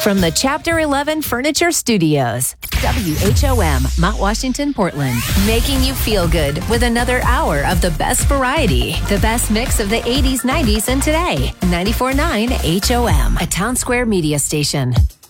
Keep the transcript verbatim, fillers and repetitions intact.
From the Chapter eleven Furniture Studios, W H O M, Mount Washington, Portland, making you feel good with another hour of the best variety, the best mix of the eighties, nineties, and today. ninety-four point nine H O M, a Town Square media station.